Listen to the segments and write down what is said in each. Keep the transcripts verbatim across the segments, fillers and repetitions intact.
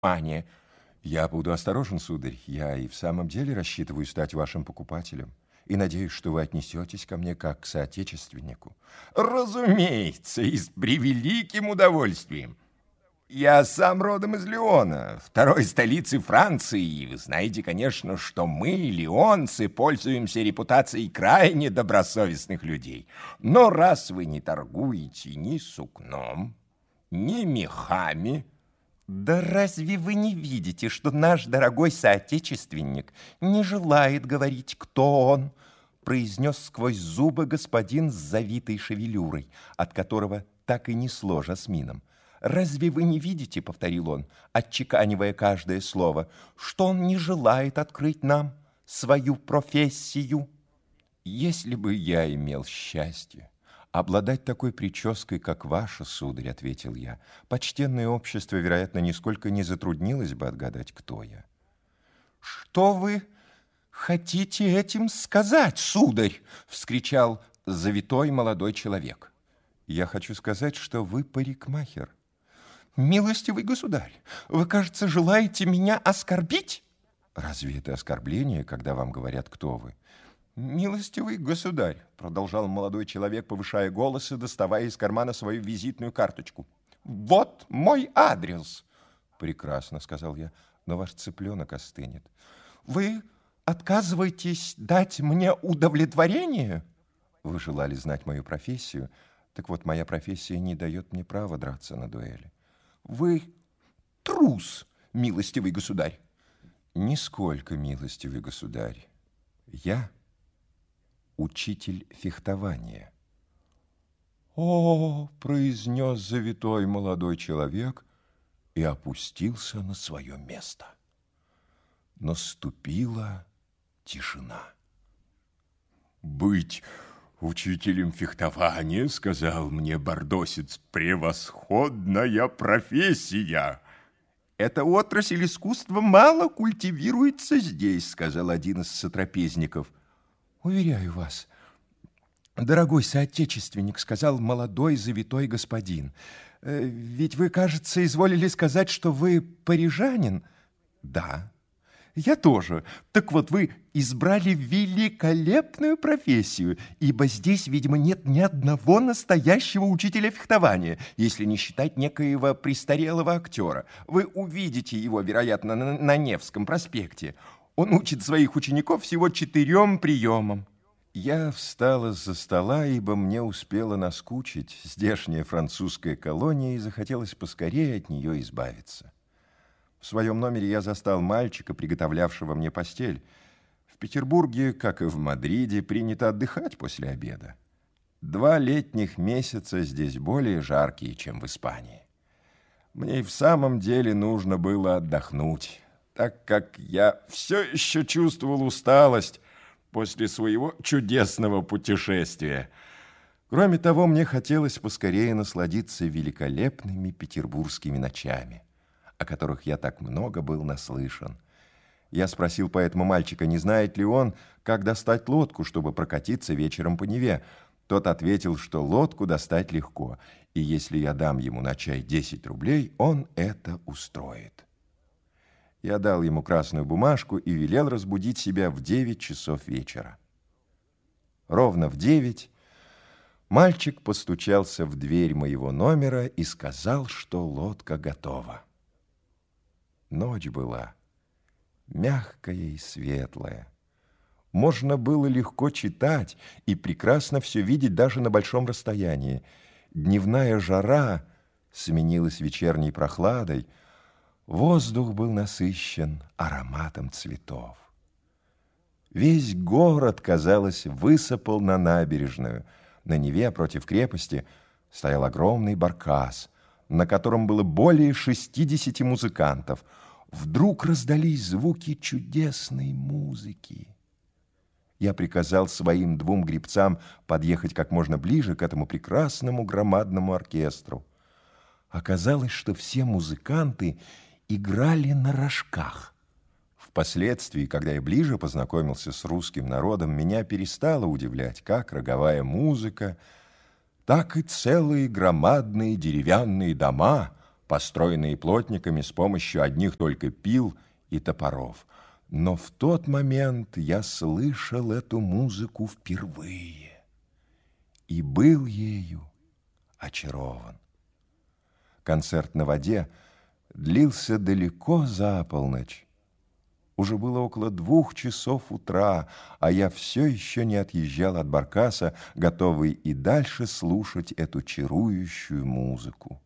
внимание. Я буду осторожен, сударь. Я и в самом деле рассчитываю стать вашим покупателем. И надеюсь, что вы отнесетесь ко мне как к соотечественнику. Разумеется, и с превеликим удовольствием. Я сам родом из Лиона, второй столицы Франции, и вы знаете, конечно, что мы, лионцы, пользуемся репутацией крайне добросовестных людей. Но раз вы не торгуете ни сукном, ни мехами... Да разве вы не видите, что наш дорогой соотечественник не желает говорить, кто он? Произнес сквозь зубы господин с завитой шевелюрой, от которого так и несло жасмином. «Разве вы не видите, — повторил он, отчеканивая каждое слово, — что он не желает открыть нам свою профессию?» «Если бы я имел счастье обладать такой прической, как ваша, сударь, — ответил я, — почтенное общество, вероятно, нисколько не затруднилось бы отгадать, кто я». «Что вы хотите этим сказать, сударь?» — вскричал завитой молодой человек. «Я хочу сказать, что вы парикмахер». «Милостивый государь, вы, кажется, желаете меня оскорбить?» «Разве это оскорбление, когда вам говорят, кто вы?» «Милостивый государь», — продолжал молодой человек, повышая голос и доставая из кармана свою визитную карточку. «Вот мой адрес». «Прекрасно», — сказал я, — «но ваш цыпленок остынет». «Вы отказываетесь дать мне удовлетворение?» «Вы желали знать мою профессию? Так вот, моя профессия не дает мне права драться на дуэли». «Вы трус, милостивый государь». «Нисколько, милостивый государь. Я учитель фехтования». «О, — произнес завитой молодой человек и опустился на свое место». Наступила тишина. «Быть учителем фехтования, — сказал мне бордосец, — превосходная профессия». «Эта отрасль искусства мало культивируется здесь, — сказал один из сотрапезников. «Уверяю вас, дорогой соотечественник, — сказал молодой завитой господин, — ведь вы, кажется, изволили сказать, что вы парижанин». «Да, я тоже. Так вот, вы избрали великолепную профессию, ибо здесь, видимо, нет ни одного настоящего учителя фехтования, если не считать некоего престарелого актера. Вы увидите его, вероятно, на, на Невском проспекте. Он учит своих учеников всего четырем приемам». Я встал из-за стола, ибо мне успела наскучить здешняя французская колония, и захотелось поскорее от нее избавиться. В своем номере я застал мальчика, приготовлявшего мне постель. В Петербурге, как и в Мадриде, принято отдыхать после обеда. Два летних месяца здесь более жаркие, чем в Испании. Мне и в самом деле нужно было отдохнуть, так как я все еще чувствовал усталость после своего чудесного путешествия. Кроме того, мне хотелось поскорее насладиться великолепными петербургскими ночами, о которых я так много был наслышан. Я спросил поэтому мальчика, не знает ли он, как достать лодку, чтобы прокатиться вечером по Неве. Тот ответил, что лодку достать легко, и если я дам ему на чай десять рублей, он это устроит. Я дал ему красную бумажку и велел разбудить себя в девять часов вечера. Ровно в девять мальчик постучался в дверь моего номера и сказал, что лодка готова. Ночь была мягкая и светлая. Можно было легко читать и прекрасно все видеть даже на большом расстоянии. Дневная жара сменилась вечерней прохладой. Воздух был насыщен ароматом цветов. Весь город, казалось, высыпал на набережную. На Неве против крепости стоял огромный баркас, на котором было более шестидесяти музыкантов. Вдруг раздались звуки чудесной музыки. Я приказал своим двум гребцам подъехать как можно ближе к этому прекрасному громадному оркестру. Оказалось, что все музыканты играли на рожках. Впоследствии, когда я ближе познакомился с русским народом, меня перестало удивлять как роговая музыка, так и целые громадные деревянные дома, построенные плотниками с помощью одних только пил и топоров. Но в тот момент я слышал эту музыку впервые и был ею очарован. Концерт на воде длился далеко за полночь. Уже было около двух часов утра, а я все еще не отъезжал от баркаса, готовый и дальше слушать эту чарующую музыку.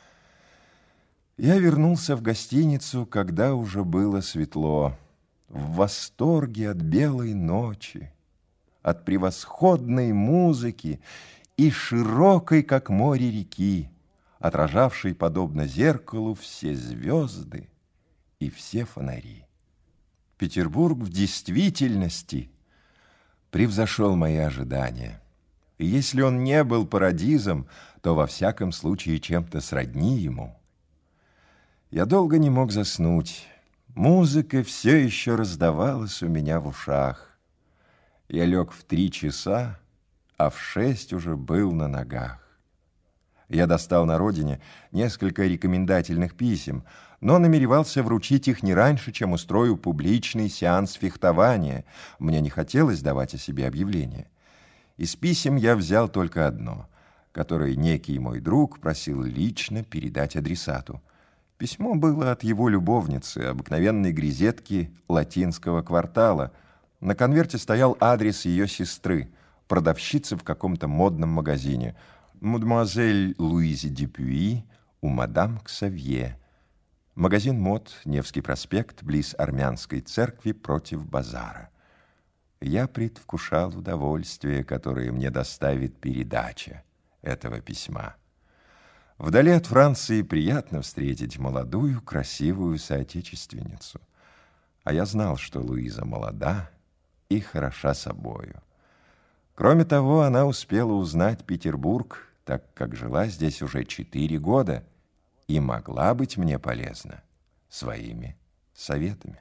Я вернулся в гостиницу, когда уже было светло, в восторге от белой ночи, от превосходной музыки и широкой, как море, реки, отражавшей, подобно зеркалу, все звезды и все фонари. Петербург в действительности превзошел мои ожидания. И если он не был парадизом, то во всяком случае чем-то сродни ему. Я долго не мог заснуть. Музыка все еще раздавалась у меня в ушах. Я лег в три часа, а в шесть уже был на ногах. Я достал на родине несколько рекомендательных писем, но намеревался вручить их не раньше, чем устрою публичный сеанс фехтования. Мне не хотелось давать о себе объявление. Из писем я взял только одно, которое некий мой друг просил лично передать адресату. Письмо было от его любовницы, обыкновенной грезетки латинского квартала. На конверте стоял адрес ее сестры, продавщицы в каком-то модном магазине. Мадемуазель Луизе Дюпюи у мадам Ксавье. Магазин мод, Невский проспект, близ Армянской церкви против базара. Я предвкушал удовольствие, которое мне доставит передача этого письма. Вдали от Франции приятно встретить молодую, красивую соотечественницу. А я знал, что Луиза молода и хороша собою. Кроме того, она успела узнать Петербург, так как жила здесь уже четыре года, и могла быть мне полезна своими советами.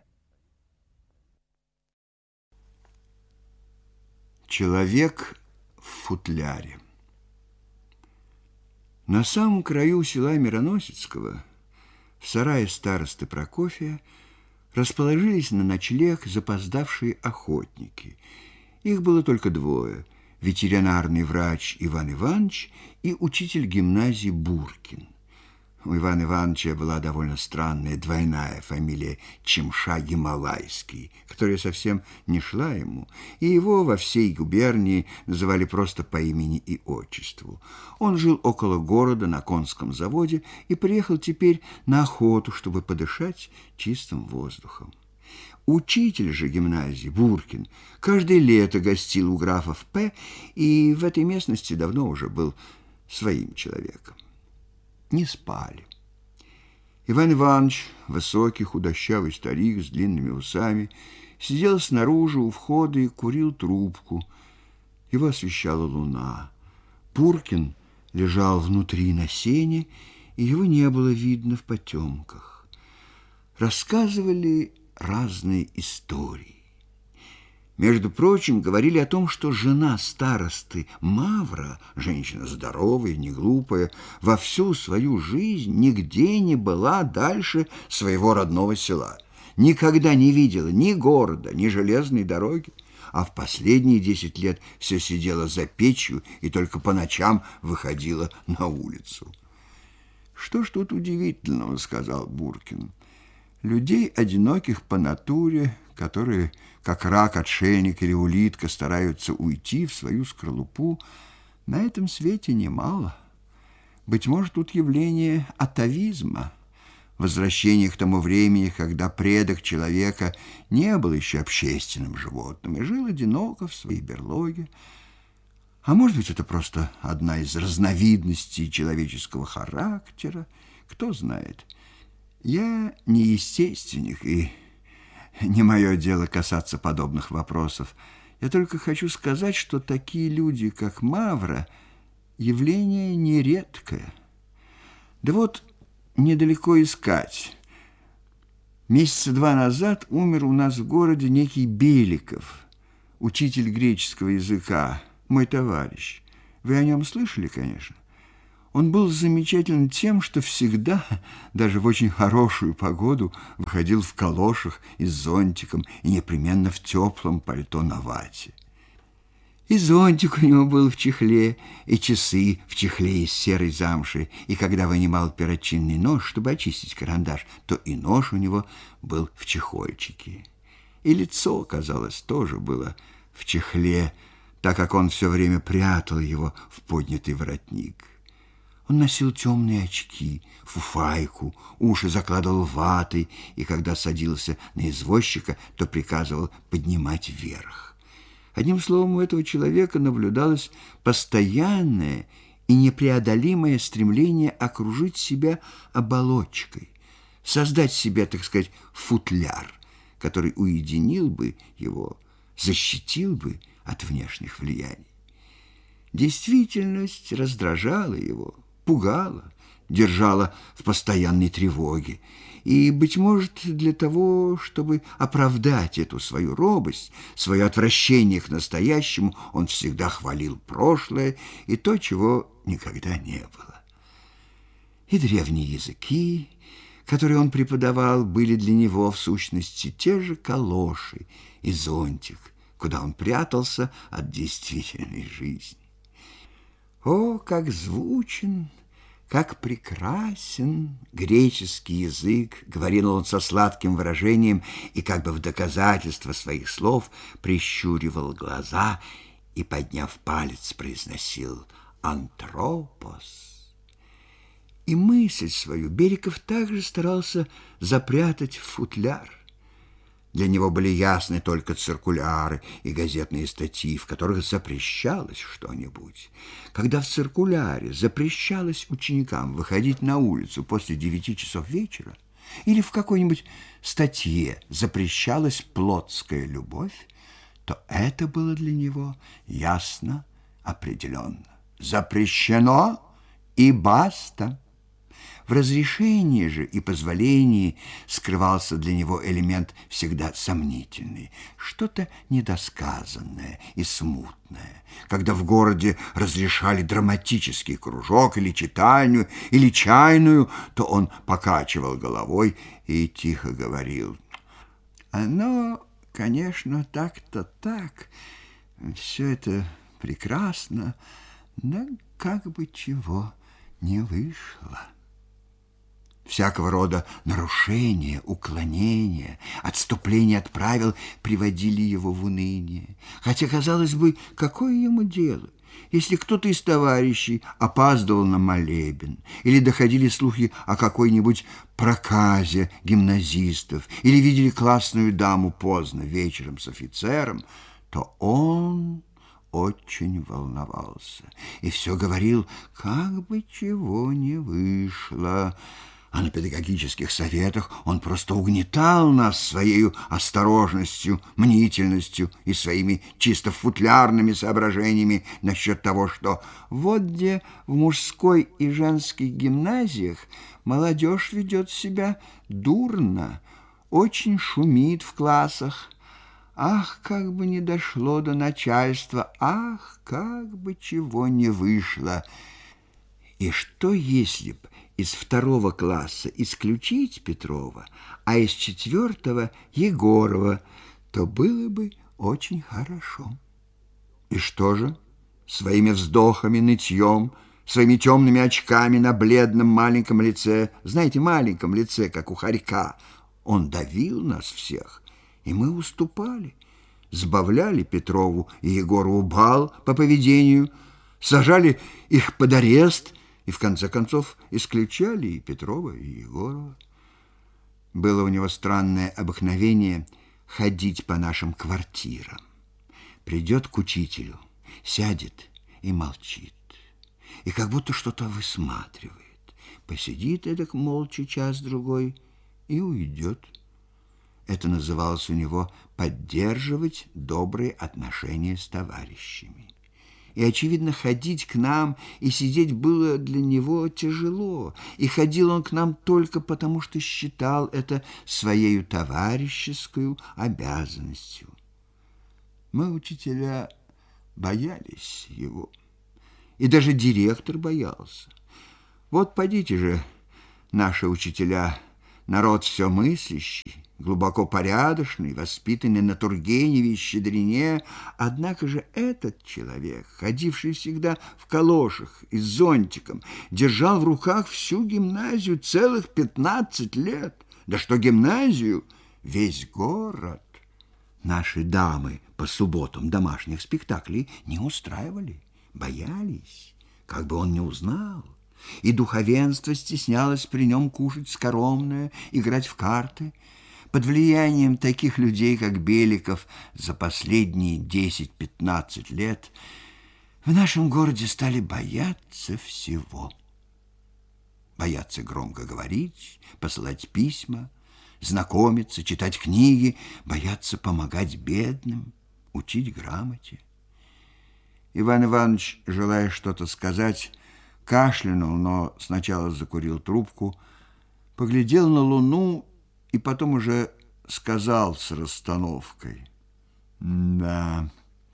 Человек в футляре. На самом краю села Мироносецкого, в сарае старосты Прокофия, расположились на ночлег запоздавшие охотники. Их было только двое – ветеринарный врач Иван Иванович и учитель гимназии Буркин. У Ивана Ивановича была довольно странная двойная фамилия Чемша-Гималайский, которая совсем не шла ему, и его во всей губернии называли просто по имени и отчеству. Он жил около города на конском заводе и приехал теперь на охоту, чтобы подышать чистым воздухом. Учитель же гимназии Буркин каждое лето гостил у графов П. и в этой местности давно уже был своим человеком. Не спали. Иван Иванович, высокий худощавый старик с длинными усами, сидел снаружи у входа и курил трубку. Его освещала луна. Буркин лежал внутри на сене, и его не было видно в потемках. Рассказывали разные истории. Между прочим, говорили о том, что жена старосты Мавра, женщина здоровая, не глупая, во всю свою жизнь нигде не была дальше своего родного села. Никогда не видела ни города, ни железной дороги, а в последние десять лет все сидела за печью и только по ночам выходила на улицу. «Что ж тут удивительного, — сказал Буркин, — людей, одиноких по натуре, которые, как рак-отшельник или улитка, стараются уйти в свою скорлупу, на этом свете немало. Быть может, тут явление атавизма, возвращение к тому времени, когда предок человека не был еще общественным животным и жил одиноко в своей берлоге. А может быть, это просто одна из разновидностей человеческого характера, кто знает. Я не естественник, и не мое дело касаться подобных вопросов. Я только хочу сказать, что такие люди, как Мавра, явление нередкое. Да вот недалеко искать. Месяца два назад умер у нас в городе некий Беликов, учитель греческого языка, мой товарищ. Вы о нем слышали, конечно? Он был замечателен тем, что всегда, даже в очень хорошую погоду, выходил в калошах и с зонтиком, и непременно в теплом пальто на вате. И зонтик у него был в чехле, и часы в чехле из серой замши, и когда вынимал перочинный нож, чтобы очистить карандаш, то и нож у него был в чехольчике. И лицо, казалось, тоже было в чехле, так как он все время прятал его в поднятый воротник. Он носил темные очки, фуфайку, уши закладывал ватой, и когда садился на извозчика, то приказывал поднимать вверх. Одним словом, у этого человека наблюдалось постоянное и непреодолимое стремление окружить себя оболочкой, создать себе, так сказать, футляр, который уединил бы его, защитил бы от внешних влияний. Действительность раздражала его, пугала, держала в постоянной тревоге. И, быть может, для того, чтобы оправдать эту свою робость, свое отвращение к настоящему, он всегда хвалил прошлое и то, чего никогда не было. И древние языки, которые он преподавал, были для него, в сущности, те же калоши и зонтик, куда он прятался от действительной жизни. О, как звучен, как прекрасен греческий язык, говорил он со сладким выражением и как бы в доказательство своих слов прищуривал глаза и, подняв палец, произносил «антропос». И мысль свою Беликов также старался запрятать в футляр. Для него были ясны только циркуляры и газетные статьи, в которых запрещалось что-нибудь. Когда в циркуляре запрещалось ученикам выходить на улицу после девяти часов вечера, или в какой-нибудь статье запрещалась плотская любовь, то это было для него ясно, определенно. Запрещено и баста. В разрешении же и позволении скрывался для него элемент всегда сомнительный, что-то недосказанное и смутное. Когда в городе разрешали драматический кружок или читальню, или чайную, то он покачивал головой и тихо говорил: «Оно, конечно, так-то так, все это прекрасно, но как бы чего не вышло». Всякого рода нарушения, уклонения, отступления от правил приводили его в уныние. Хотя, казалось бы, какое ему дело, если кто-то из товарищей опаздывал на молебен, или доходили слухи о какой-нибудь проказе гимназистов, или видели классную даму поздно вечером с офицером, то он очень волновался и все говорил, как бы чего не вышло. А на педагогических советах он просто угнетал нас своей осторожностью, мнительностью и своими чисто футлярными соображениями насчет того, что вот где в мужской и женской гимназиях молодежь ведет себя дурно, очень шумит в классах. Ах, как бы не дошло до начальства, ах, как бы чего не вышло. И что если б из второго класса исключить Петрова, а из четвертого Егорова, то было бы очень хорошо. И что же? Своими вздохами, нытьем, своими темными очками на бледном маленьком лице, знаете, маленьком лице, как у хорька, он давил нас всех, и мы уступали, сбавляли Петрову и Егорову бал по поведению, сажали их под арест и, в конце концов, исключали и Петрова, и Егорова. Было у него странное обыкновение ходить по нашим квартирам. Придет к учителю, сядет и молчит, и как будто что-то высматривает. Посидит эдак молча час-другой и уйдет. Это называлось у него поддерживать добрые отношения с товарищами. И, очевидно, ходить к нам и сидеть было для него тяжело. И ходил он к нам только потому, что считал это своею товарищескую обязанностью. Мы, учителя, боялись его. И даже директор боялся. Вот подите же, наши учителя, народ все мыслящий, глубоко порядочный, воспитанный на Тургеневе и Щедрине. Однако же этот человек, ходивший всегда в калошах и с зонтиком, держал в руках всю гимназию целых пятнадцать лет. Да что гимназию, весь город. Наши дамы по субботам домашних спектаклей не устраивали, боялись, как бы он не узнал. И духовенство стеснялось при нем кушать скоромное, играть в карты. Под влиянием таких людей, как Беликов, за последние десять-пятнадцать лет в нашем городе стали бояться всего. Бояться громко говорить, посылать письма, знакомиться, читать книги, бояться помогать бедным, учить грамоте. Иван Иванович, желая что-то сказать, кашлянул, но сначала закурил трубку, поглядел на луну и потом уже сказал с расстановкой: «Да,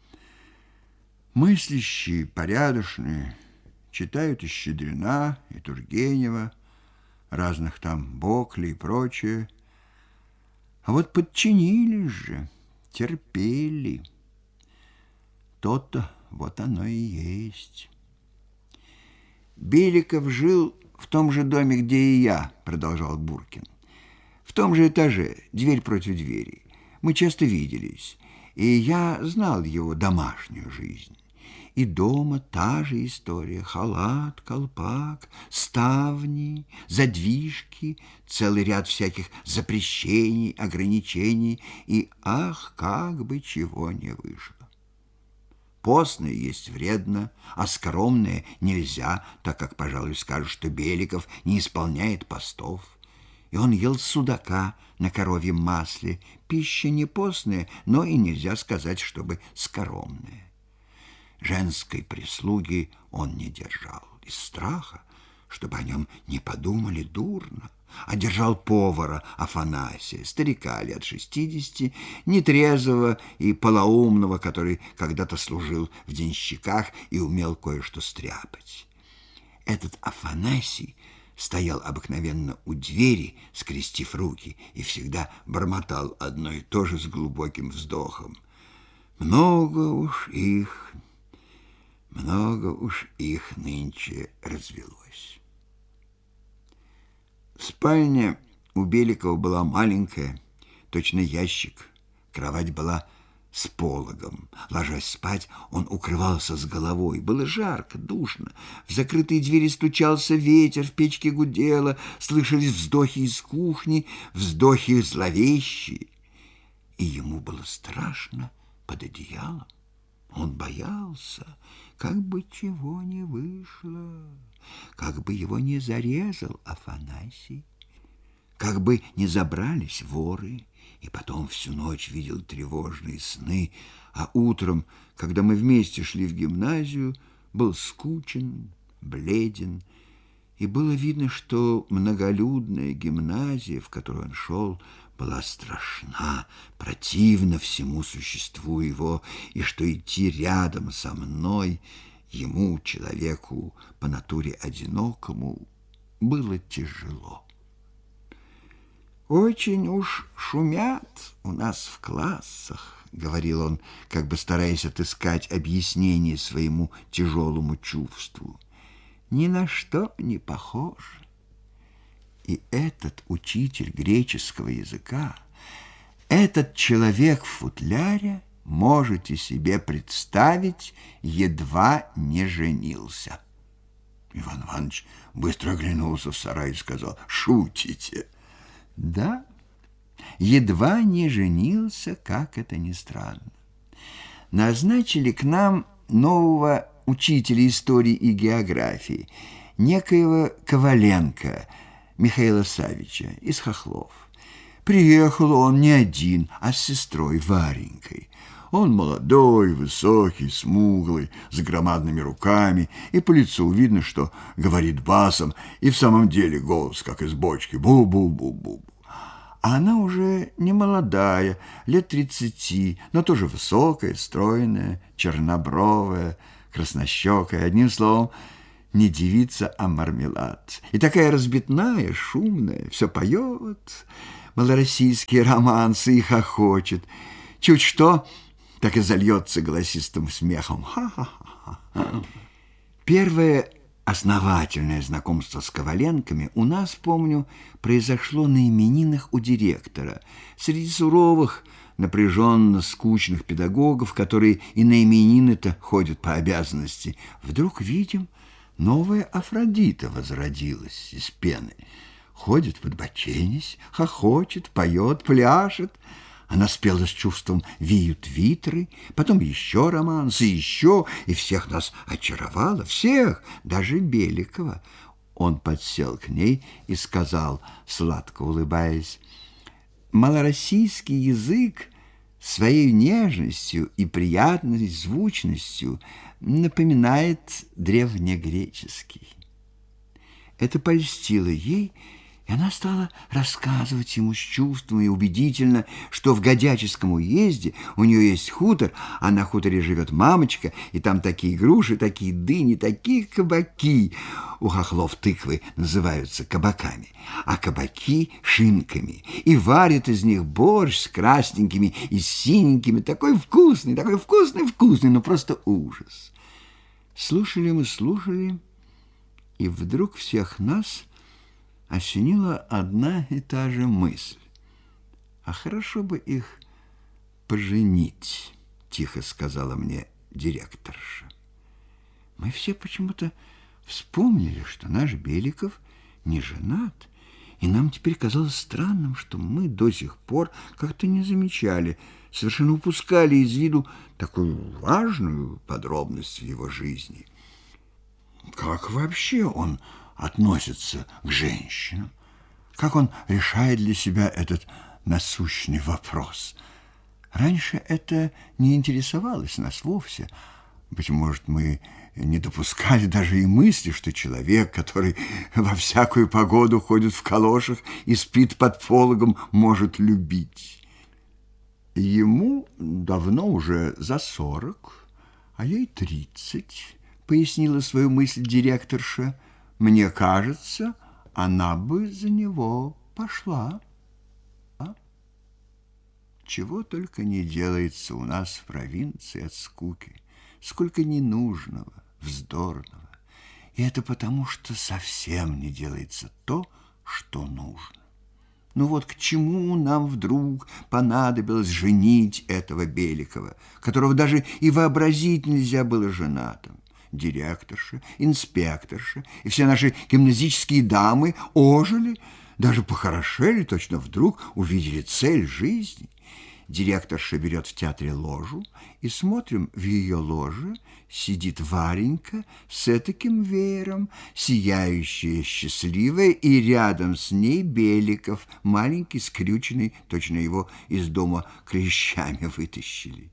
мыслящие, порядочные, читают и Щедрина, и Тургенева, разных там Бокли и прочее. А вот подчинились же, терпели. То-то вот оно и есть». «Беликов жил в том же доме, где и я», — продолжал Буркин. «В том же этаже, дверь против двери. Мы часто виделись, и я знал его домашнюю жизнь. И дома та же история: халат, колпак, ставни, задвижки, целый ряд всяких запрещений, ограничений, и ах, как бы чего не вышло. Постное есть вредно, а скоромное нельзя, так как, пожалуй, скажут, что Беликов не исполняет постов. И он ел судака на коровьем масле. Пища не постная, но и нельзя сказать, чтобы скоромная. Женской прислуги он не держал из страха, чтобы о нем не подумали дурно, а держал повара Афанасия, старика лет шестидесяти, нетрезвого и полоумного, который когда-то служил в денщиках и умел кое-что стряпать. Этот Афанасий стоял обыкновенно у двери, скрестив руки, и всегда бормотал одно и то же с глубоким вздохом: «Много уж их, много уж их нынче развелось». Спальня у Беликова была маленькая, точно ящик. Кровать была с пологом. Ложась спать, он укрывался с головой. Было жарко, душно. В закрытые двери стучался ветер, в печке гудело, слышались вздохи из кухни, вздохи зловещие. И ему было страшно под одеялом. Он боялся, как бы чего не вышло, как бы его не зарезал Афанасий, как бы не забрались воры. И потом всю ночь видел тревожные сны, а утром, когда мы вместе шли в гимназию, был скучен, бледен, и было видно, что многолюдная гимназия, в которую он шел, была страшна, противна всему существу его, и что идти рядом со мной ему, человеку по натуре одинокому, было тяжело. «Очень уж шумят у нас в классах», — говорил он, как бы стараясь отыскать объяснение своему тяжелому чувству. «Ни на что не похоже». И этот учитель греческого языка, этот человек в футляре, можете себе представить, едва не женился. Иван Иванович быстро оглянулся в сарай и сказал: «Шутите?» «Да, едва не женился, как это ни странно. Назначили к нам нового учителя истории и географии, некоего Коваленко Михаила Савича из Хохлов. Приехал он не один, а с сестрой Варенькой. Он молодой, высокий, смуглый, с громадными руками, и по лицу видно, что говорит басом, и в самом деле голос, как из бочки, бу-бу-бу-бу. А она уже не молодая, лет тридцати, но тоже высокая, стройная, чернобровая, краснощекая, одним словом, не девица, а мармелад. И такая разбитная, шумная, все поет, малороссийские романсы и хохочет. Чуть что, так и зальется голосистым смехом. Ха-ха-ха. Первое основательное знакомство с Коваленками у нас, помню, произошло на именинах у директора. Среди суровых, напряженно скучных педагогов, которые и на именины-то ходят по обязанности, вдруг видим, новая Афродита возродилась из пены. Ходит подбоченясь, хохочет, поет, пляшет. Она спела с чувством «Виют витры», потом еще романсы, еще, и всех нас очаровала, всех, даже Беликова. Он подсел к ней и сказал, сладко улыбаясь: «Малороссийский язык своей нежностью и приятной звучностью напоминает древнегреческий». Это польстило ей, и она стала рассказывать ему с чувством и убедительно, что в Годяческом уезде у нее есть хутор, а на хуторе живет мамочка, и там такие груши, такие дыни, такие кабаки. У хохлов тыквы называются кабаками, а кабаки — шинками, и варят из них борщ с красненькими и синенькими, такой вкусный, такой вкусный-вкусный, ну просто ужас. Слушали мы, слушали, и вдруг всех нас осенила одна и та же мысль. «А хорошо бы их поженить», — тихо сказала мне директорша. Мы все почему-то вспомнили, что наш Беликов не женат, и нам теперь казалось странным, что мы до сих пор как-то не замечали, совершенно упускали из виду такую важную подробность в его жизни. Как вообще он относится к женщинам? Как он решает для себя этот насущный вопрос? Раньше это не интересовалось нас вовсе. Быть может, мы не допускали даже и мысли, что человек, который во всякую погоду ходит в калошах и спит под пологом, может любить. Ему давно уже за сорок, а ей тридцать, пояснила свою мысль директорша. Мне кажется, она бы за него пошла. А? Чего только не делается у нас в провинции от скуки, сколько ненужного, вздорного. И это потому, что совсем не делается то, что нужно. Ну вот к чему нам вдруг понадобилось женить этого Беликова, которого даже и вообразить нельзя было женатым? Директорша, инспекторша и все наши гимназические дамы ожили, даже похорошели, точно вдруг увидели цель жизни. Директорша берет в театре ложу, и смотрим, в ее ложе сидит Варенька с этаким веером, сияющая, счастливая, и рядом с ней Беликов, маленький, скрюченный, точно его из дома клещами вытащили.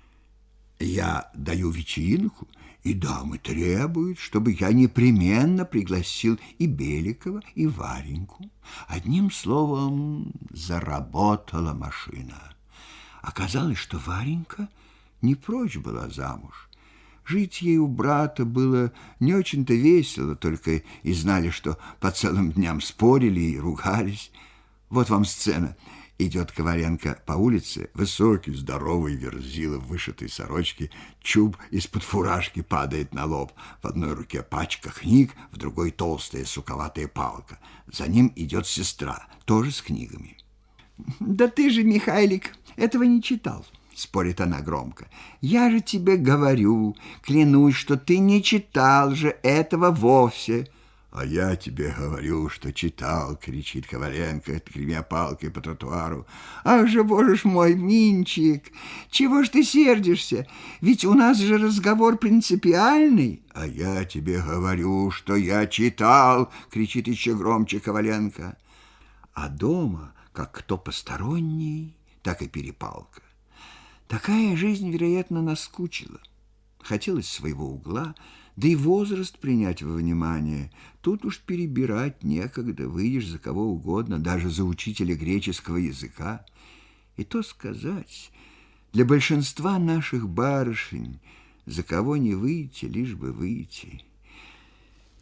Я даю вечеринку, и дамы требуют, чтобы я непременно пригласил и Беликова, и Вареньку. Одним словом, заработала машина. Оказалось, что Варенька не прочь была замуж. Жить ей у брата было не очень-то весело, только и знали, что по целым дням спорили и ругались. Вот вам сцена. Идет Коваленко по улице, высокий, здоровый верзила в вышитой сорочке, чуб из-под фуражки падает на лоб. В одной руке пачка книг, в другой толстая суковатая палка. За ним идет сестра, тоже с книгами. «Да ты же, Михайлик, этого не читал», — спорит она громко. «Я же тебе говорю, клянусь, что ты не читал же этого вовсе». «А я тебе говорю, что читал», — кричит Коваленко, гремя палкой по тротуару. «Ах же, боже ж мой, Минчик, чего ж ты сердишься? Ведь у нас же разговор принципиальный». «А я тебе говорю, что я читал», — кричит еще громче Коваленко. А дома, как кто посторонний, так и перепалка. Такая жизнь, вероятно, наскучила. Хотелось своего угла, да и возраст принять во внимание. Тут уж перебирать некогда, выйдешь за кого угодно, даже за учителя греческого языка. И то сказать, для большинства наших барышень за кого не выйти, лишь бы выйти.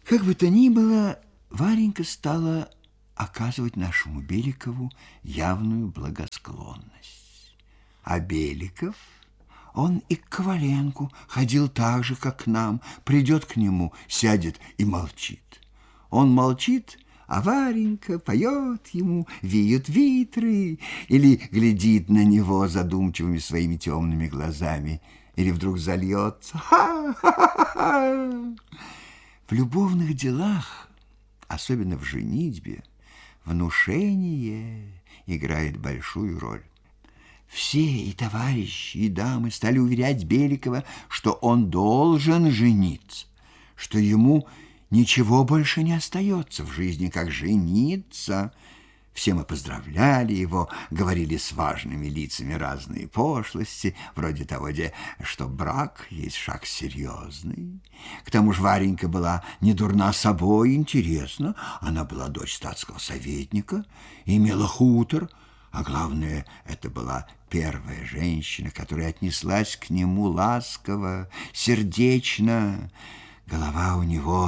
Как бы то ни было, Варенька стала оказывать нашему Беликову явную благосклонность. А Беликов, он и к Коваленку ходил так же, как к нам, придет к нему, сядет и молчит. Он молчит, а Варенька поет ему, веют витры, или глядит на него задумчивыми своими темными глазами, или вдруг зальется. Ха-ха-ха-ха! В любовных делах, особенно в женитьбе, внушение играет большую роль. Все и товарищи, и дамы стали уверять Беликова, что он должен жениться, что ему ничего больше не остается в жизни, как жениться. Все мы поздравляли его, говорили с важными лицами разные пошлости, вроде того, де, что брак есть шаг серьезный. К тому же Варенька была не дурна собой, интересно. Она была дочь статского советника, имела хутор, а главное, это была первая женщина, которая отнеслась к нему ласково, сердечно. Голова у него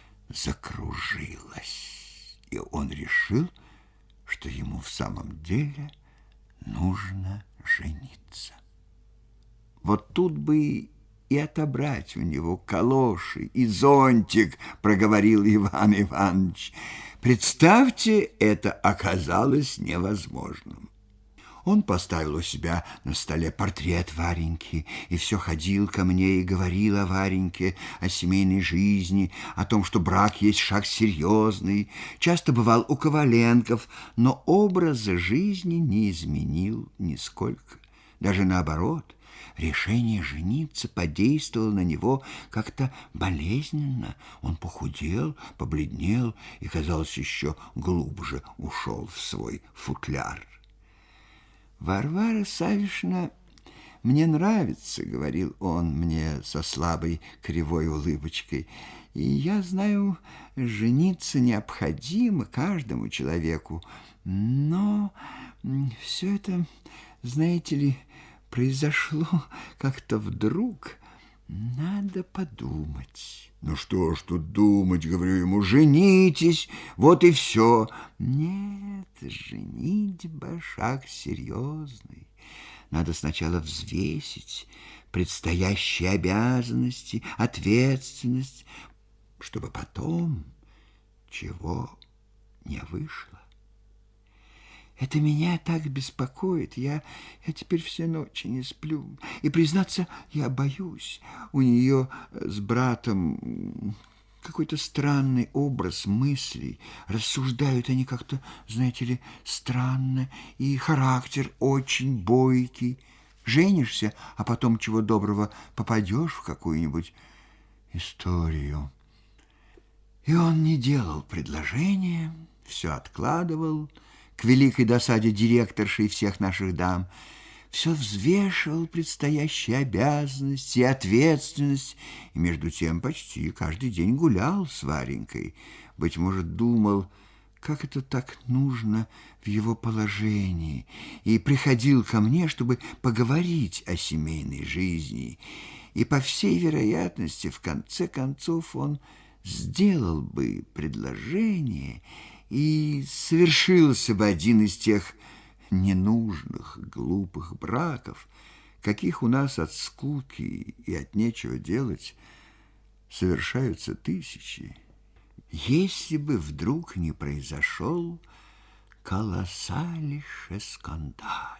закружилась, и он решил, что ему в самом деле нужно жениться. Вот тут бы и отобрать у него калоши и зонтик, проговорил Иван Иванович. Представьте, это оказалось невозможным. Он поставил у себя на столе портрет Вареньки и все ходил ко мне и говорил о Вареньке, о семейной жизни, о том, что брак есть шаг серьезный. Часто бывал у Коваленков, но образа жизни не изменил нисколько. Даже наоборот, решение жениться подействовало на него как-то болезненно. Он похудел, побледнел и, казалось, еще глубже ушел в свой футляр. «Варвара Савишна мне нравится», — говорил он мне со слабой кривой улыбочкой, «и я знаю, жениться необходимо каждому человеку, но все это, знаете ли, произошло как-то вдруг. Надо подумать». «Ну что ж тут думать, — говорю ему, — женитесь, вот и все». «Нет, женитьба — шаг серьезный. Надо сначала взвесить предстоящие обязанности, ответственность, чтобы потом чего не вышло. Это меня так беспокоит. Я, я теперь все ночи не сплю. И, признаться, я боюсь. У нее с братом какой-то странный образ мыслей. Рассуждают они как-то, знаете ли, странно. И характер очень бойкий. Женишься, а потом, чего доброго, попадешь в какую-нибудь историю». И он не делал предложения, все откладывал, к великой досаде директорши и всех наших дам, все взвешивал предстоящие обязанности и ответственность, и между тем почти каждый день гулял с Варенькой. Быть может, думал, как это так нужно в его положении, и приходил ко мне, чтобы поговорить о семейной жизни. И, по всей вероятности, в конце концов он сделал бы предложение, и совершился бы один из тех ненужных, глупых браков, каких у нас от скуки и от нечего делать совершаются тысячи, если бы вдруг не произошел колоссальнейший скандал.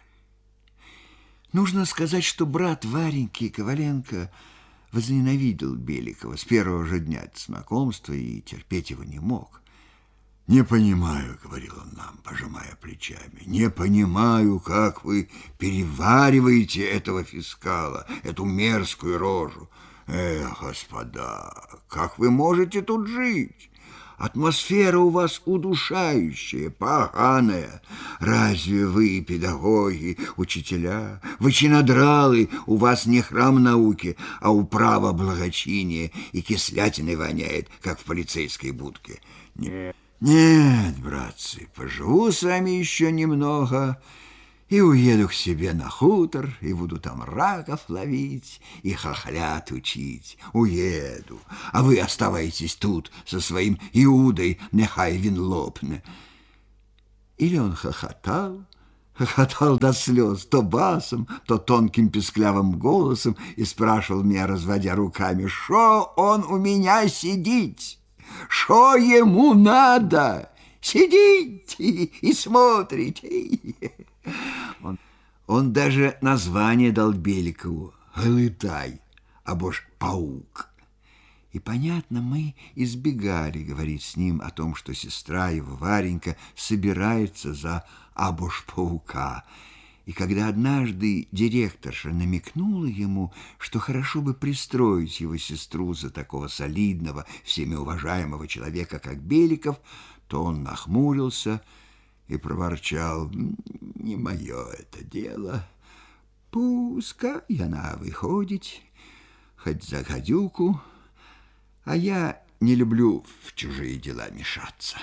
Нужно сказать, что брат Вареньки Коваленко возненавидел Беликова с первого же дня знакомства и терпеть его не мог. «Не понимаю, — говорил он нам, пожимая плечами, — не понимаю, как вы перевариваете этого фискала, эту мерзкую рожу. Эх, господа, как вы можете тут жить? Атмосфера у вас удушающая, поганая. Разве вы, педагоги, учителя, вы чинодралы, у вас не храм науки, а управа благочиния, и кислятиной воняет, как в полицейской будке? Нет». «Нет, братцы, поживу с вами еще немного, И уеду к себе на хутор, и буду там раков ловить, и хохлят учить. Уеду, а вы оставайтесь тут со своим Иудой, нехай він лопне». Или он хохотал, хохотал до слез, то басом, то тонким писклявым голосом, и спрашивал меня, разводя руками: «Шо он у меня сидит? Шо ему надо? Сидите и смотрите». Он, он даже название дал Беликову — Глытай, або ж паук. И, понятно, мы избегали говорить с ним о том, что сестра его, Варенька, собирается за або ж паука. И когда однажды директорша намекнула ему, что хорошо бы пристроить его сестру за такого солидного, всеми уважаемого человека, как Беликов, то он нахмурился и проворчал: «Не мое это дело. Пускай она выходит, хоть за гадюку, а я не люблю в чужие дела мешаться».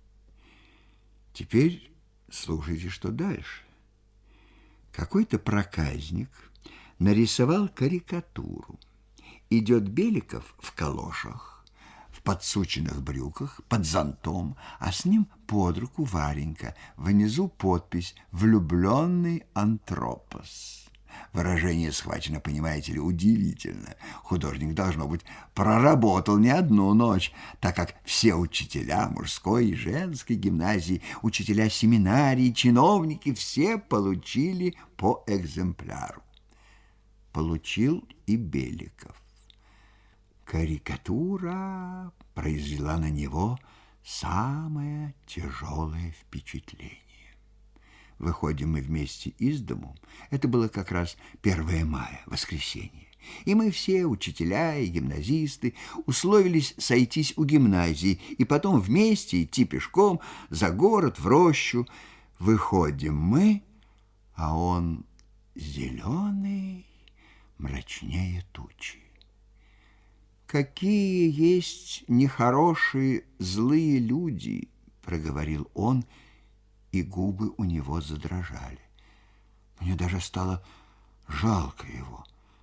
Теперь слушайте, что дальше. Какой-то проказник нарисовал карикатуру. Идет Беликов в калошах, в подсученных брюках, под зонтом, а с ним под руку Варенька. Внизу подпись «Влюбленный Антропос». Выражение схвачено, понимаете ли, удивительно. Художник, должно быть, проработал не одну ночь, так как все учителя мужской и женской гимназии, учителя семинарии, чиновники, все получили по экземпляру. Получил и Беликов. Карикатура произвела на него самое тяжелое впечатление. Выходим мы вместе из дому. Это было как раз первое мая, воскресенье. И мы все, учителя и гимназисты, условились сойтись у гимназии и потом вместе идти пешком за город, в рощу. Выходим мы, а он зеленый, мрачнее тучи. «Какие есть нехорошие, злые люди!» — проговорил он, и губы у него задрожали. Мне даже стало жалко его.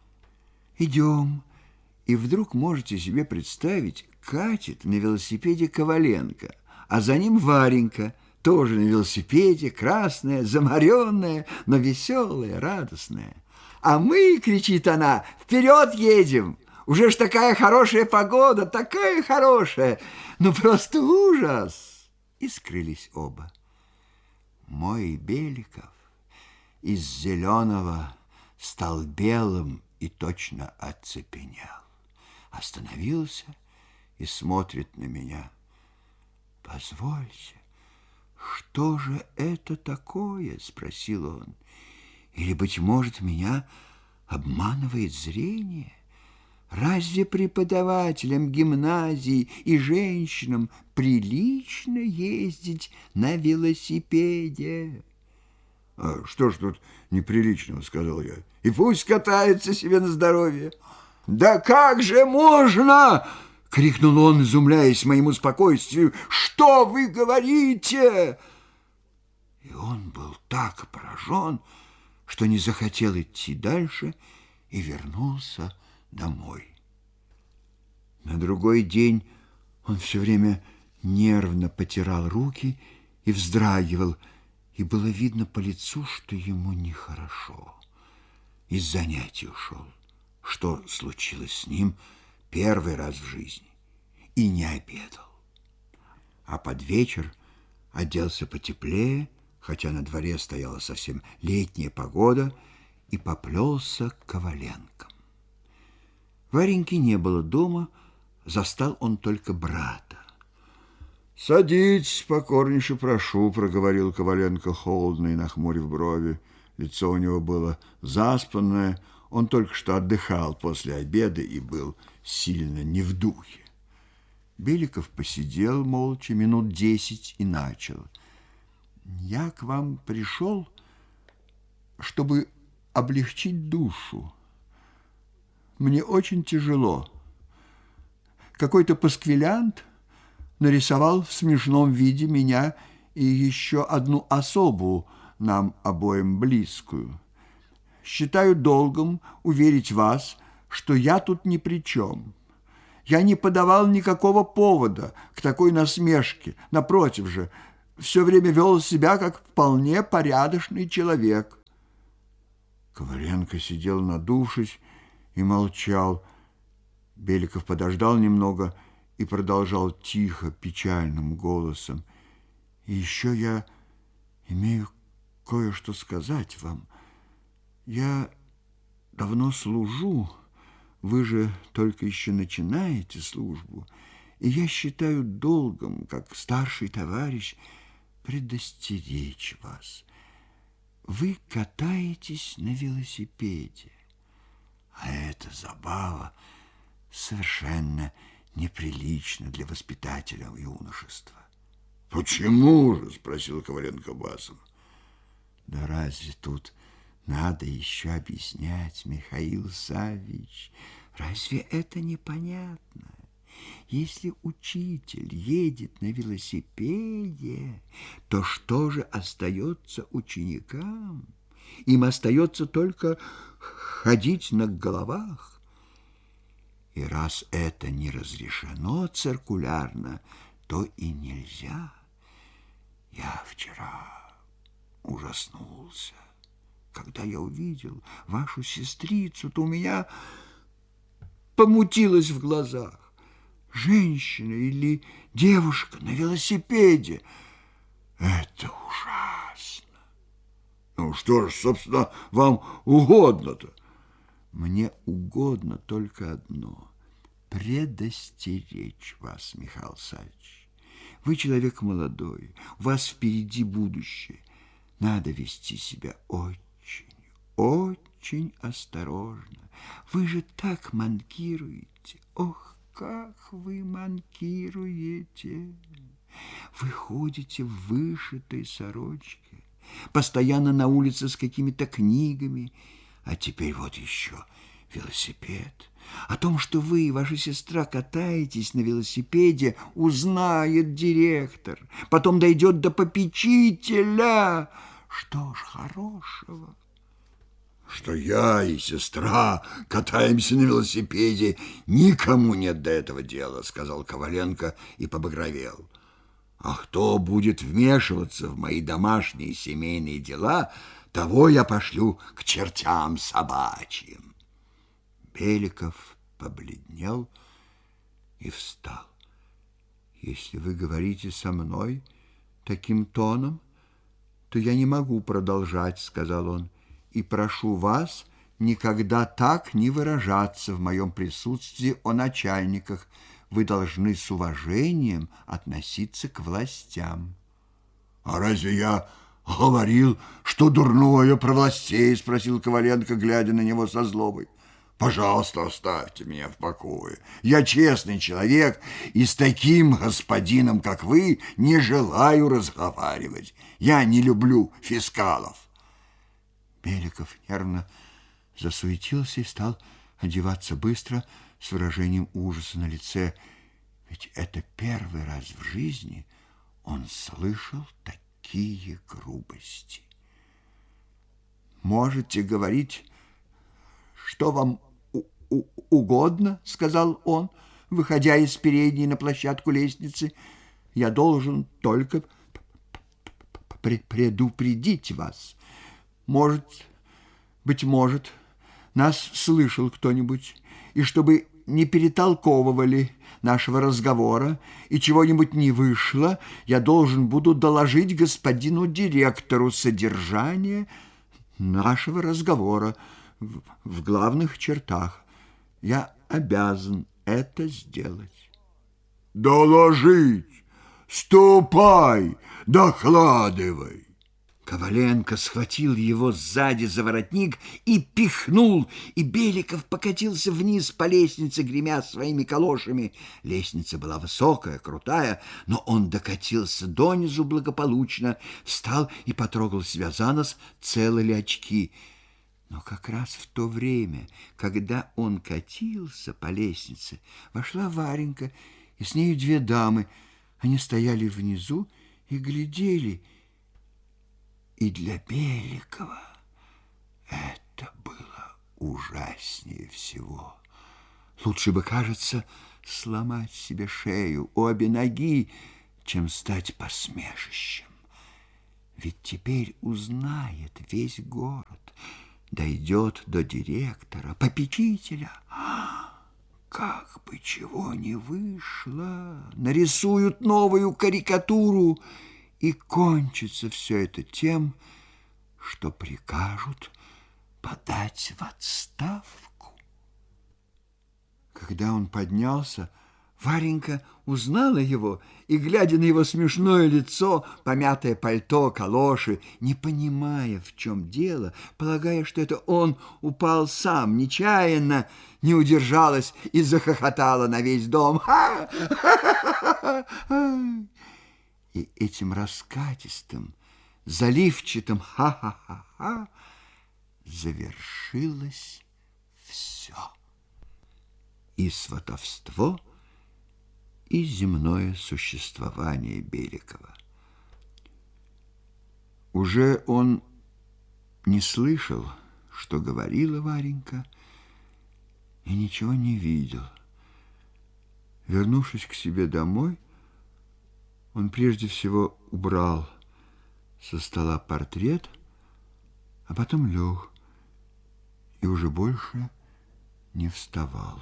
Идем, и вдруг, можете себе представить, катит на велосипеде Коваленко, а за ним Варенька, тоже на велосипеде, красная, замаренная, но веселая, радостная. «А мы, — кричит она, — вперед едем! Уже ж такая хорошая погода, такая хорошая! Ну, просто ужас!» И скрылись оба. Мой Беликов из зеленого стал белым и точно оцепенел. Остановился и смотрит на меня. «Позвольте, что же это такое?» — спросил он. «Или, быть может, меня обманывает зрение? Разве преподавателям гимназии и женщинам прилично ездить на велосипеде?» «А что ж тут неприличного?» — сказал я. «И пусть катается себе на здоровье». «Да как же можно?» — крикнул он, изумляясь моему спокойствию. «Что вы говорите?» И он был так поражен, что не захотел идти дальше и вернулся домой. На другой день он все время нервно потирал руки и вздрагивал, и было видно по лицу, что ему нехорошо. Из занятий ушел, что случилось с ним первый раз в жизни, и не обедал. А под вечер оделся потеплее, хотя на дворе стояла совсем летняя погода, и поплелся к Коваленкам. Вареньки не было дома, застал он только брата. «Садитесь, покорнейше прошу», — проговорил Коваленко холодно и нахмурив брови. Лицо у него было заспанное, он только что отдыхал после обеда и был сильно не в духе. Беликов посидел молча минут десять и начал: «Я к вам пришел, чтобы облегчить душу. Мне очень тяжело. Какой-то пасквилянт нарисовал в смешном виде меня и еще одну особу нам обоим близкую. Считаю долгом уверить вас, что я тут ни при чем. Я не подавал никакого повода к такой насмешке. Напротив же, все время вел себя как вполне порядочный человек. Коваленко сидел надувшись и молчал. Беликов подождал немного и продолжал тихо, печальным голосом. И еще я имею кое-что сказать вам. Я давно служу, вы же только еще начинаете службу, и я считаю долгом, как старший товарищ, предостеречь вас. Вы катаетесь на велосипеде, а эта забава совершенно неприлична для воспитателя юношества. «Почему же?» – спросил Коваленко басом. Да разве тут надо еще объяснять, Михаил Саввич? Разве это непонятно? Если учитель едет на велосипеде, то что же остается ученикам? Им остается только ходить на головах. И раз это не разрешено циркулярно, то и нельзя. Я вчера ужаснулся. Когда я увидел вашу сестрицу, то у меня помутилось в глазах. Женщина или девушка на велосипеде. Это ужасно. Ну, что ж, собственно, вам угодно-то? Мне угодно только одно — предостеречь вас, Михаил Саввич. Вы человек молодой, у вас впереди будущее. Надо вести себя очень, очень осторожно. Вы же так манкируете. Ох, как вы манкируете! Вы ходите в вышитой сорочке, постоянно на улице с какими-то книгами, а теперь вот еще велосипед. О том, что вы и ваша сестра катаетесь на велосипеде, узнает директор, потом дойдет до попечителя. Что ж хорошего? Что я и сестра катаемся на велосипеде, никому нет до этого дела, сказал Коваленко и побагровел. А кто будет вмешиваться в мои домашние семейные дела, того я пошлю к чертям собачьим. Беликов побледнел и встал. Если вы говорите со мной таким тоном, то я не могу продолжать, сказал он, и прошу вас никогда так не выражаться в моем присутствии о начальниках. Вы должны с уважением относиться к властям. А разве я говорил, что дурное про властей? Спросил Коваленко, глядя на него со злобой. Пожалуйста, оставьте меня в покое. Я честный человек, и с таким господином, как вы, не желаю разговаривать. Я не люблю фискалов. Беликов нервно засуетился и стал одеваться быстро, с выражением ужаса на лице. Ведь это первый раз в жизни он слышал такие грубости. «Можете говорить, что вам угодно, — сказал он, выходя из передней на площадку лестницы. Я должен только предупредить вас. Может, быть может, нас слышал кто-нибудь, и чтобы не перетолковывали нашего разговора и чего-нибудь не вышло, я должен буду доложить господину директору содержание нашего разговора в, в главных чертах. Я обязан это сделать. Доложить! Ступай, докладывай! Коваленко схватил его сзади за воротник и пихнул, и Беликов покатился вниз по лестнице, гремя своими калошами. Лестница была высокая, крутая, но он докатился донизу благополучно, встал и потрогал себя за нос, целы ли очки. Но как раз в то время, когда он катился по лестнице, вошла Варенька, и с нею две дамы. Они стояли внизу и глядели. И для Беликова это было ужаснее всего. Лучше бы, кажется, сломать себе шею, обе ноги, чем стать посмешищем. Ведь теперь узнает весь город, дойдет до директора, попечителя. Как бы чего не вышло, нарисуют новую карикатуру, и кончится все это тем, что прикажут подать в отставку. Когда он поднялся, Варенька узнала его и, глядя на его смешное лицо, помятое пальто, калоши, не понимая, в чем дело, полагая, что это он упал сам, нечаянно, не удержалась и захохотала на весь дом. И этим раскатистым, заливчатым ха-ха-ха-ха завершилось все. И сватовство, и земное существование Беликова. Уже он не слышал, что говорила Варенька, и ничего не видел. Вернувшись к себе домой, он прежде всего убрал со стола портрет, а потом лег и уже больше не вставал.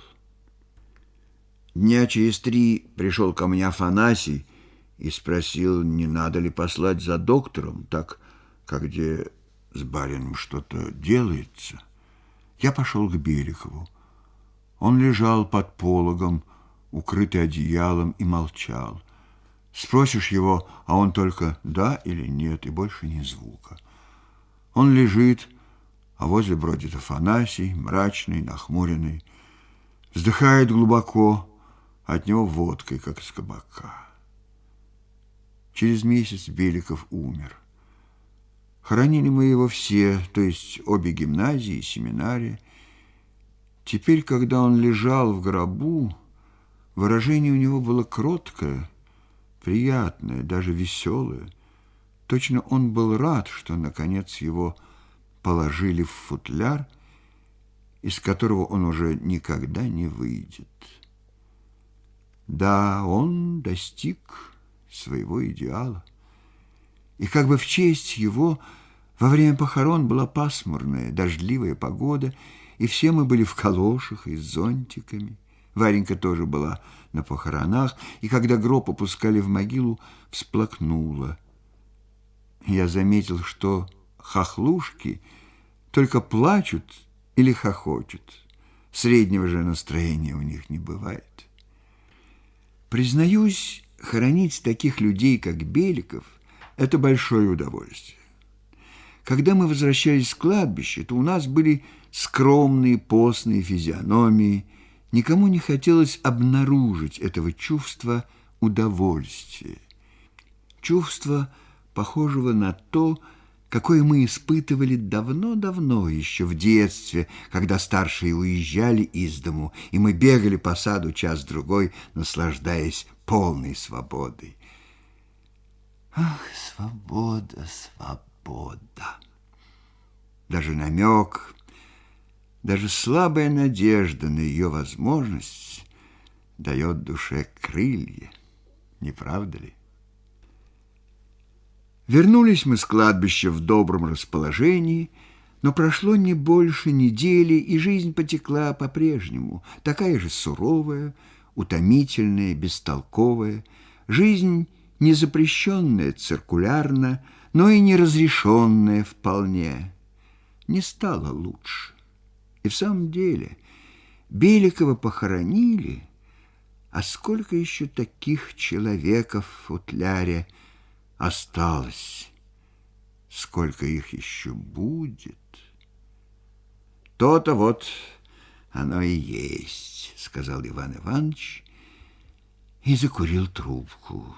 Дня через три пришел ко мне Афанасий и спросил, не надо ли послать за доктором, так как где с барином что-то делается. Я пошел к Беликову. Он лежал под пологом, укрытый одеялом, и молчал. Спросишь его, а он только «да» или «нет», и больше ни звука. Он лежит, а возле бродит Афанасий, мрачный, нахмуренный, вздыхает глубоко, от него водкой, как из кабака. Через месяц Беликов умер. Хоронили мы его все, то есть обе гимназии и семинария. Теперь, когда он лежал в гробу, выражение у него было кроткое, приятное, даже веселое. Точно он был рад, что, наконец, его положили в футляр, из которого он уже никогда не выйдет. Да, он достиг своего идеала. И как бы в честь его во время похорон была пасмурная, дождливая погода, и все мы были в калошах и с зонтиками. Варенька тоже была на похоронах, и когда гроб опускали в могилу, всплакнула. Я заметил, что хохлушки только плачут или хохочут. Среднего же настроения у них не бывает. Признаюсь, хоронить таких людей, как Беликов, это большое удовольствие. Когда мы возвращались с кладбища, то у нас были скромные постные физиономии. Никому не хотелось обнаружить этого чувства удовольствия. Чувства, похожего на то, какое мы испытывали давно-давно, еще в детстве, когда старшие уезжали из дому, и мы бегали по саду час-другой, наслаждаясь полной свободой. Ах, свобода, свобода! Даже намек, даже слабая надежда на ее возможность дает душе крылья, не правда ли? Вернулись мы с кладбища в добром расположении, но прошло не больше недели, и жизнь потекла по-прежнему, такая же суровая, утомительная, бестолковая, жизнь не запрещенная циркулярно, но и не разрешенная вполне. Не стало лучше. И в самом деле Беликова похоронили, а сколько еще таких человеков в футляре осталось, сколько их еще будет. То-то вот оно и есть, сказал Иван Иванович и закурил трубку.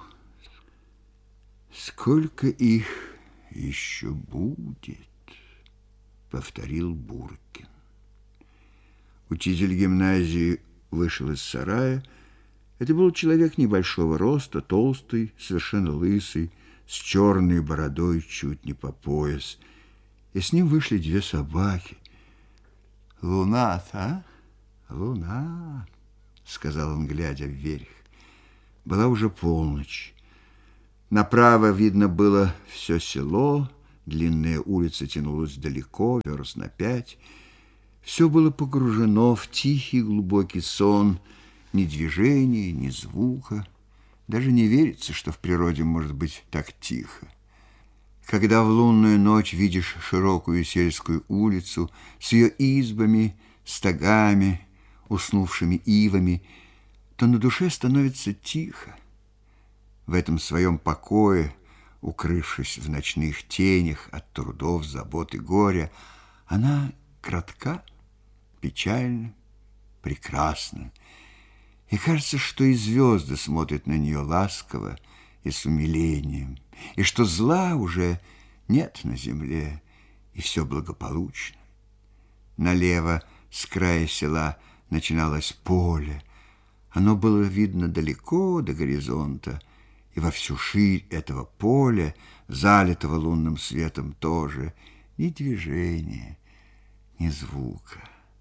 Сколько их еще будет, повторил Буркин. Учитель гимназии вышел из сарая. Это был человек небольшого роста, толстый, совершенно лысый, с черной бородой чуть не по пояс. И с ним вышли две собаки. «Луна-то, а? Луна», — сказал он, глядя вверх. Была уже полночь. Направо видно было все село, длинная улица тянулась далеко, верст на пять. Все было погружено в тихий глубокий сон, ни движения, ни звука. Даже не верится, что в природе может быть так тихо. Когда в лунную ночь видишь широкую сельскую улицу с ее избами, стогами, уснувшими ивами, то на душе становится тихо. В этом своем покое, укрывшись в ночных тенях от трудов, забот и горя, она кратка, печальна, прекрасна. И кажется, что и звезды смотрят на нее ласково и с умилением, и что зла уже нет на земле, и все благополучно. Налево с края села начиналось поле. Оно было видно далеко до горизонта, и во всю ширь этого поля, залитого лунным светом, тоже ни движения, ни звука.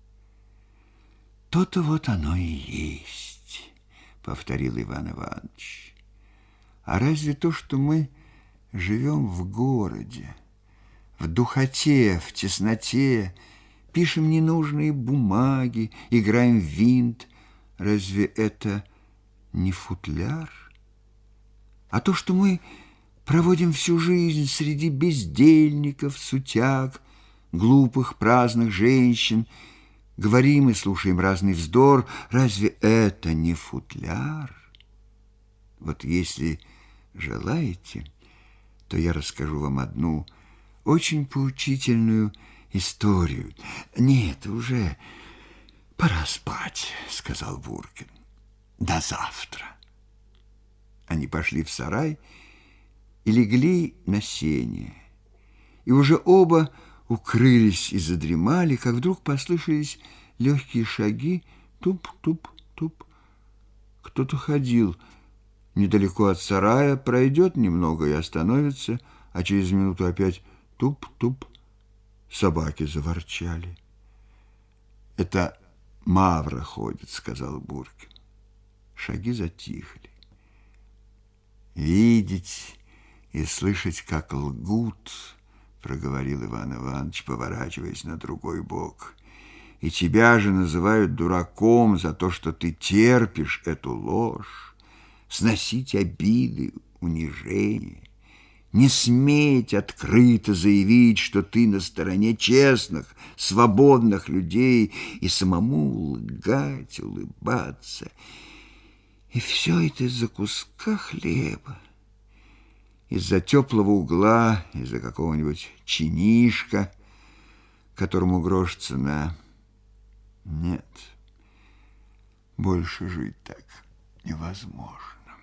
То-то вот оно и есть, повторил Иван Иванович. А разве то, что мы живем в городе, в духоте, в тесноте, пишем ненужные бумаги, играем в винт, разве это не футляр? А то, что мы проводим всю жизнь среди бездельников, сутяг, глупых, праздных женщин, говорим и слушаем разный вздор, разве это не футляр? Вот если желаете, то я расскажу вам одну очень поучительную историю. Нет, уже пора спать, сказал Буркин. До завтра. Они пошли в сарай и легли на сене. И уже оба укрылись и задремали, как вдруг послышались легкие шаги, туп-туп-туп. Кто-то ходил недалеко от сарая, пройдет немного и остановится, а через минуту опять туп-туп. Собаки заворчали. «Это Мавра ходит», — сказал Буркин. Шаги затихли. «Видеть и слышать, как лгут», — проговорил Иван Иванович, поворачиваясь на другой бок. «И тебя же называют дураком за то, что ты терпишь эту ложь, сносить обиды, унижения, не сметь открыто заявить, что ты на стороне честных, свободных людей, и самому лгать, улыбаться. И все это из-за куска хлеба, из-за теплого угла, из-за какого-нибудь чинишка, которому грош цена. Нет, больше жить так невозможно».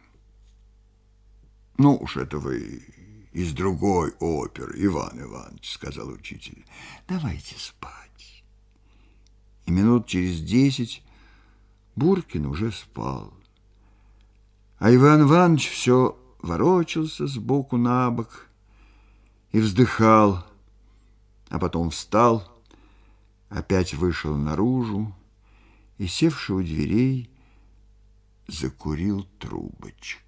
«Ну уж это вы из другой оперы, Иван Иванович», — сказал учитель. «Давайте спать». И минут через десять Буркин уже спал. А Иван Иванович все ворочался сбоку на бок и вздыхал, а потом встал, опять вышел наружу и, севши у дверей, закурил трубочку.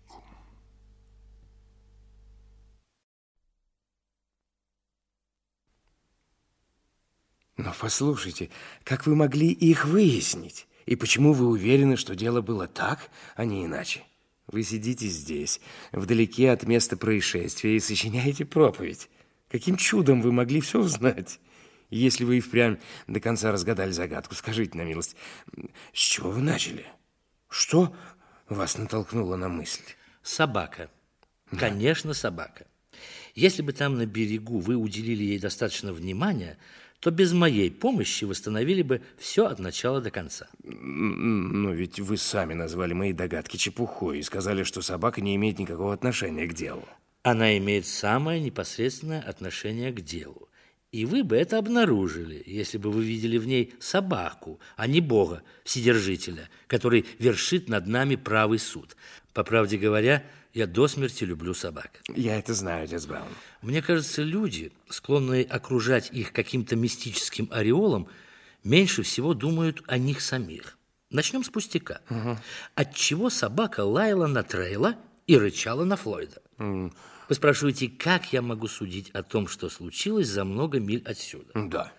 Но послушайте, как вы могли их выяснить? И почему вы уверены, что дело было так, а не иначе? Вы сидите здесь, вдалеке от места происшествия, и сочиняете проповедь. Каким чудом вы могли все узнать? Если вы и впрямь до конца разгадали загадку, скажите на милость, с чего вы начали? Что вас натолкнуло на мысль? Собака. Да. Конечно, собака. Если бы там на берегу вы уделили ей достаточно внимания, то без моей помощи восстановили бы все от начала до конца. Но ведь вы сами назвали мои догадки чепухой и сказали, что собака не имеет никакого отношения к делу. Она имеет самое непосредственное отношение к делу. И вы бы это обнаружили, если бы вы видели в ней собаку, а не Бога, Вседержителя, который вершит над нами правый суд. По правде говоря, Я до смерти люблю собак. Я это знаю, отец Браун. Мне кажется, люди, склонные окружать их каким-то мистическим ореолом, меньше всего думают о них самих. Начнем с пустяка. Угу. Отчего собака лаяла на Трейла и рычала на Флойда? Угу. Вы спрашиваете, как я могу судить о том, что случилось за много миль отсюда? Да.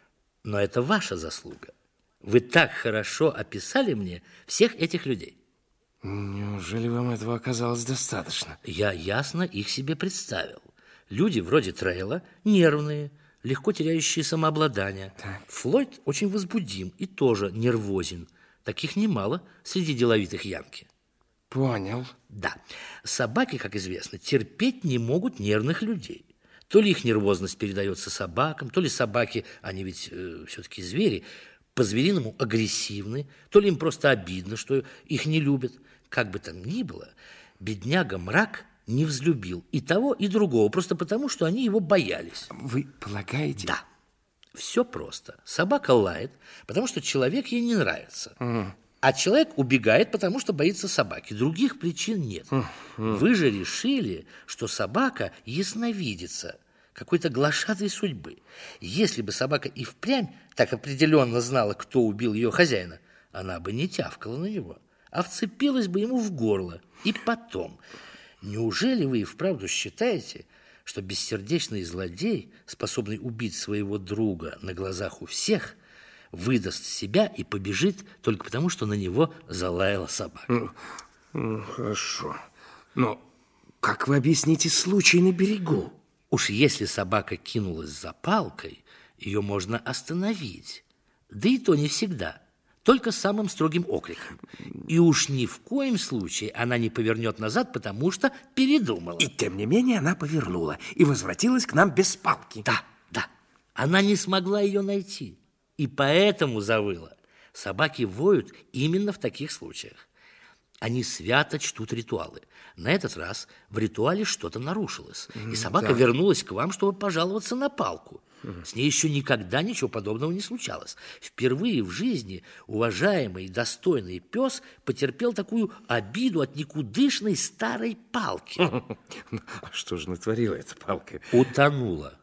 Но это ваша заслуга. Вы так хорошо описали мне всех этих людей. Неужели вам этого оказалось достаточно? Я ясно их себе представил. Люди вроде Трейла нервные, легко теряющие самообладание. Так. Флойд очень возбудим и тоже нервозен. Таких немало среди деловитых янки. Понял. Да. Собаки, как известно, терпеть не могут нервных людей. То ли их нервозность передается собакам, то ли собаки, они ведь э, все-таки звери, по-звериному агрессивны, то ли им просто обидно, что их не любят. Как бы там ни было, бедняга Мрак не взлюбил и того, и другого, просто потому, что они его боялись. Вы полагаете? Да. Все просто. Собака лает, потому что человек ей не нравится. Mm. А человек убегает, потому что боится собаки. Других причин нет. Mm. Mm. Вы же решили, что собака ясновидица какой-то глашатой судьбы. Если бы собака и впрямь так определенно знала, кто убил ее хозяина, она бы не тявкала на него, а вцепилась бы ему в горло. И потом, неужели вы и вправду считаете, что бессердечный злодей, способный убить своего друга на глазах у всех, выдаст себя и побежит только потому, что на него залаяла собака? Ну, ну хорошо. Но как вы объясните случай на берегу? Уж если собака кинулась за палкой, ее можно остановить. Да и то не всегда. Только самым строгим окриком. И уж ни в коем случае она не повернет назад, потому что передумала. И тем не менее она повернула и возвратилась к нам без палки. Да, да. Она не смогла ее найти. И поэтому завыла. Собаки воют именно в таких случаях. Они свято чтут ритуалы. На этот раз в ритуале что-то нарушилось. И собака да. вернулась к вам, чтобы пожаловаться на палку. С ней еще никогда ничего подобного не случалось. Впервые в жизни уважаемый и достойный пес потерпел такую обиду от никудышной старой палки. А что же натворила эта палка? Утонула.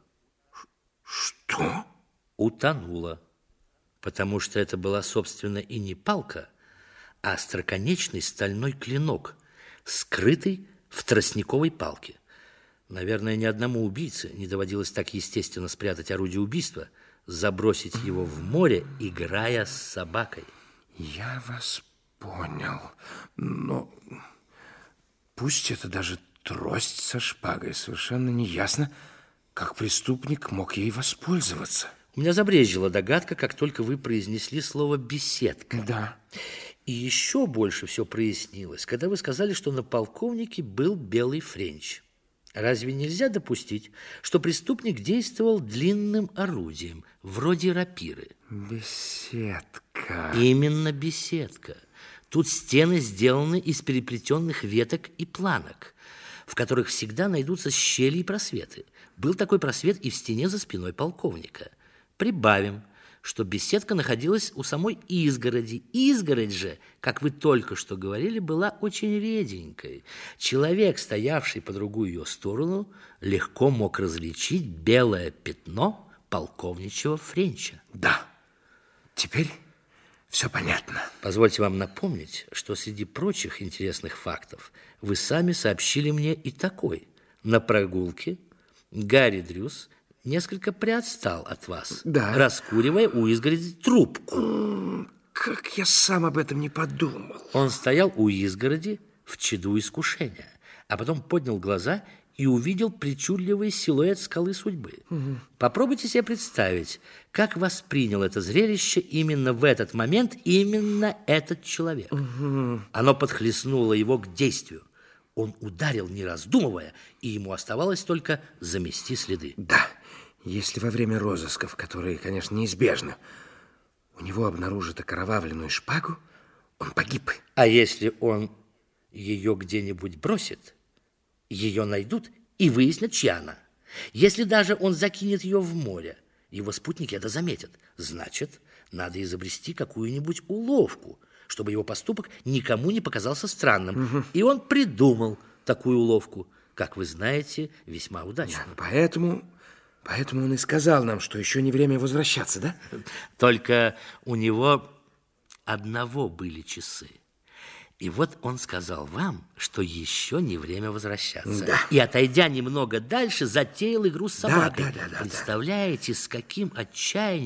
Что? Утонула. Потому что это была, собственно, и не палка, а остроконечный стальной клинок, скрытый в тростниковой палке. Наверное, ни одному убийце не доводилось так естественно спрятать орудие убийства, забросить его в море, играя с собакой. Я вас понял, но пусть это даже трость со шпагой, совершенно неясно, как преступник мог ей воспользоваться. У меня забрезжила догадка, как только вы произнесли слово «беседка». Да. И еще больше все прояснилось, когда вы сказали, что на полковнике был белый френч. Разве нельзя допустить, что преступник действовал длинным орудием, вроде рапиры? Беседка. Именно беседка. Тут стены сделаны из переплетенных веток и планок, в которых всегда найдутся щели и просветы. Был такой просвет и в стене за спиной полковника. Прибавим, что беседка находилась у самой изгороди. Изгородь же, как вы только что говорили, была очень реденькой. Человек, стоявший по другую ее сторону, легко мог различить белое пятно полковничьего френча. Да, теперь все понятно. Позвольте вам напомнить, что среди прочих интересных фактов вы сами сообщили мне и такой. На прогулке Гарри Дрюс несколько приотстал от вас, да. раскуривая у изгороди трубку. Как я сам об этом не подумал. Он стоял у изгороди в чаду искушения, а потом поднял глаза и увидел причудливый силуэт скалы судьбы. Угу. Попробуйте себе представить, как воспринял это зрелище именно в этот момент именно этот человек. Угу. Оно подхлестнуло его к действию. Он ударил, не раздумывая, и ему оставалось только замести следы. Да, если во время розысков, которые, конечно, неизбежны, у него обнаружат окровавленную шпагу, он погиб. А если он ее где-нибудь бросит, ее найдут и выяснят, чья она. Если даже он закинет ее в море, его спутники это заметят. Значит, надо изобрести какую-нибудь уловку, чтобы его поступок никому не показался странным. Угу. И он придумал такую уловку, как вы знаете, весьма удачно. Поэтому, поэтому он и сказал нам, что еще не время возвращаться, да? Только у него одного были часы. И вот он сказал вам, что еще не время возвращаться. Да. И, отойдя немного дальше, затеял игру с собакой. Да, да, да, да, Представляете, с каким отчаянием